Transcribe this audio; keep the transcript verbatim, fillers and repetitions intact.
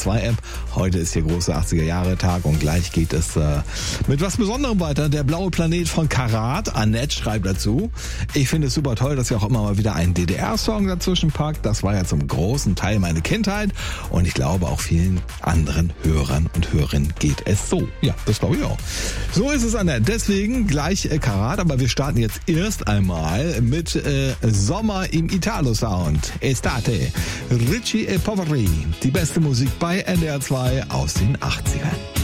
zwei App. Heute ist hier große achtziger-Jahre-Tag und gleich geht es äh, mit was Besonderem weiter. Der blaue Planet von Karat. Annette schreibt dazu: Ich finde es super toll, dass ihr auch immer mal wieder einen D D R-Song dazwischen packt. Das war ja zum großen Teil meine Kindheit und ich glaube auch vielen anderen Hörern und Hörerinnen geht es so. Ja, das glaube ich auch. So ist es, Annette. Deswegen gleich äh, Karat, aber wir starten jetzt erst einmal mit äh, Sommer im Italo-Sound. Estate, Ricci e Poveri. Die beste Musik bei N D R zwei aus den achtzigern.